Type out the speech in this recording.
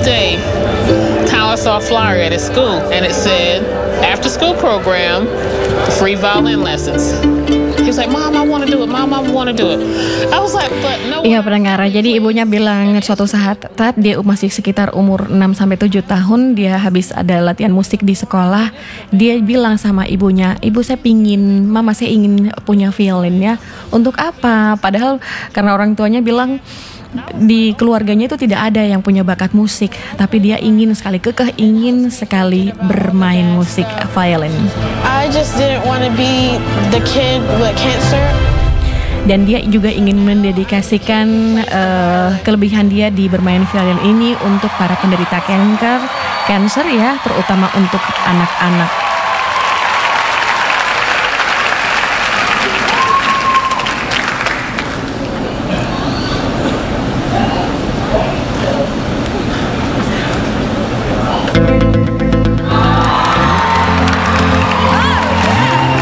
day, Tyler saw a flyer at his school, and it said, after school program, free violin lessons. He was like, Mom, I want to do it. Mom, I want to do it. I was like, but no. Iya pendengar, jadi ibunya bilang suatu saat dia masih sekitar umur 6-7 tahun, dia habis ada latihan musik di sekolah. Dia bilang sama ibunya, ibu saya ingin punya violin ya. Untuk apa? Padahal karena orang tuanya bilang di keluarganya itu tidak ada yang punya bakat musik, tapi dia ingin sekali bermain musik violin. I just didn't want to be the kid with cancer. Dan dia juga ingin mendedikasikan kelebihan dia di bermain violin ini untuk para penderita kanker ya, terutama untuk anak-anak.